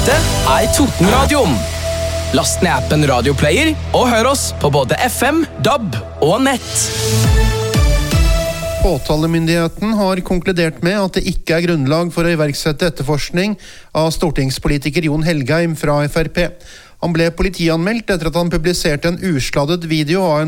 Dette Totenradioen. Last ned appen Radioplayer og hør oss på både FM, DAB og nett. Påtalemyndigheten har konkludert med at det ikke grunnlag for å iverksette etterforskning av stortingspolitiker Jon Helgheim fra FrP. Han ble politianmeldt etter at han publiserte en usladdet video av en